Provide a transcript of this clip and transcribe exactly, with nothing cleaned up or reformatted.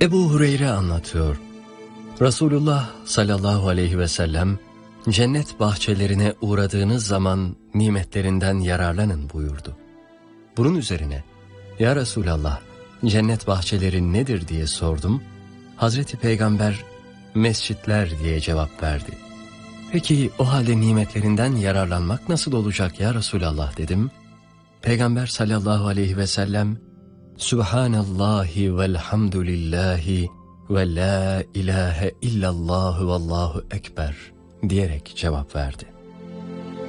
Ebu Hureyre anlatıyor. Resulullah sallallahu aleyhi ve sellem cennet bahçelerine uğradığınız zaman nimetlerinden yararlanın buyurdu. Bunun üzerine ya Resulallah cennet bahçeleri nedir diye sordum. Hazreti Peygamber mescitler diye cevap verdi. Peki o halde nimetlerinden yararlanmak nasıl olacak ya Resulallah dedim. Peygamber sallallahu aleyhi ve sellem Subhanallahi velhamdülillahi ve la ilahe illallah vallahu ekber diyerek cevap verdi.